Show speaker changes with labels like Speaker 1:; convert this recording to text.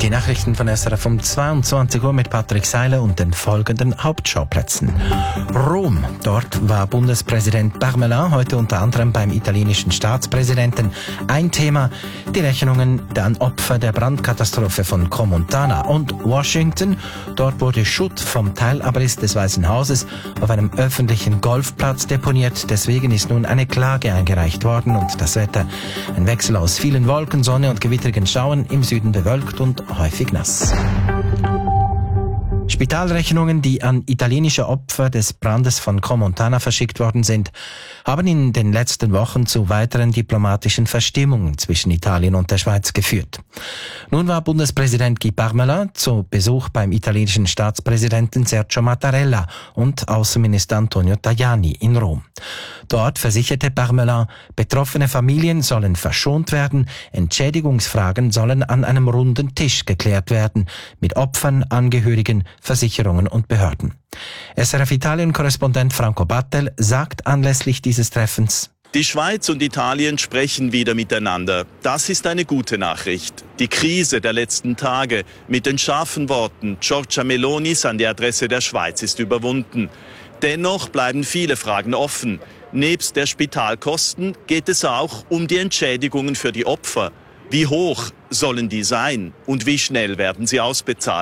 Speaker 1: Die Nachrichten von SRF um 22 Uhr mit Patrick Seiler und den folgenden Hauptschauplätzen. Rom. Dort war Bundespräsident Parmelin heute unter anderem beim italienischen Staatspräsidenten. Ein Thema, die Rechnungen an Opfer der Brandkatastrophe von Crans-Montana. Und Washington. Dort wurde Schutt vom Teilabriss des Weißen Hauses auf einem öffentlichen Golfplatz deponiert. Deswegen ist nun eine Klage eingereicht worden und das Wetter ein Wechsel aus vielen Wolken, Sonne und gewittrigen Schauern, im Süden bewölkt und häufig nass. Spitalrechnungen, die an italienische Opfer des Brandes von Crans-Montana verschickt worden sind, haben in den letzten Wochen zu weiteren diplomatischen Verstimmungen zwischen Italien und der Schweiz geführt. Nun war Bundespräsident Guy Parmelin zu Besuch beim italienischen Staatspräsidenten Sergio Mattarella und Außenminister Antonio Tajani in Rom. Dort versicherte Parmelin, betroffene Familien sollen verschont werden, Entschädigungsfragen sollen an einem runden Tisch geklärt werden, mit Opfern, Angehörigen, Versicherungen und Behörden. SRF Italien-Korrespondent Franco Battel sagt anlässlich dieses Treffens:
Speaker 2: Die Schweiz und Italien sprechen wieder miteinander. Das ist eine gute Nachricht. Die Krise der letzten Tage mit den scharfen Worten Giorgia Melonis an die Adresse der Schweiz ist überwunden. Dennoch bleiben viele Fragen offen. Nebst der Spitalkosten geht es auch um die Entschädigungen für die Opfer. Wie hoch sollen die sein und wie schnell werden sie ausbezahlt?